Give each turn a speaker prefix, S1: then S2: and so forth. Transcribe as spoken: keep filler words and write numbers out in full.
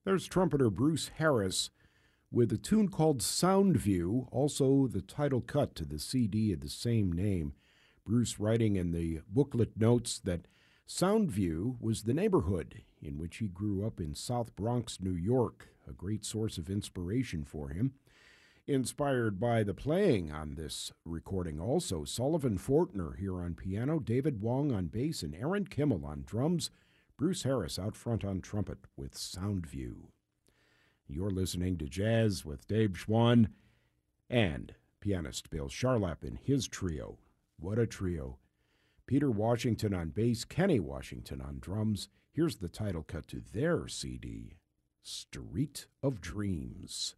S1: There's trumpeter Bruce Harris with a tune called Soundview, also the title cut to the C D of the same name. Bruce writing in the booklet notes that Soundview was the neighborhood in which he grew up in South Bronx, New York, a great source of inspiration for him. Inspired by the playing on this recording also, Sullivan Fortner here on piano, David Wong on bass, and Aaron Kimmel on drums. Bruce Harris out front on trumpet with Soundview. You're listening to Jazz with Dave Schwann and pianist Bill Charlap in his trio. What a trio. Peter Washington on bass, Kenny Washington on drums. Here's the title cut to their C D, Street of Dreams.